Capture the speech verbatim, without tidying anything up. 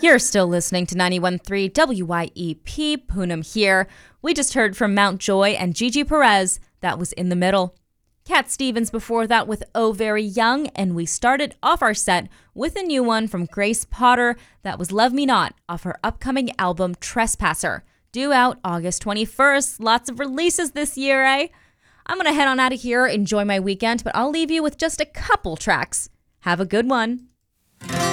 You're still listening to ninety-one point three W Y E P, Poonam here. We just heard from Mount Joy and Gigi Perez. That was In the Middle. Cat Stevens before that with Oh Very Young, and we started off our set with a new one from Grace Potter. That was Love Me Not off her upcoming album Trespasser, due out August twenty-first. Lots of releases this year, eh? I'm going to head on out of here, enjoy my weekend, but I'll leave you with just a couple tracks. Have a good one.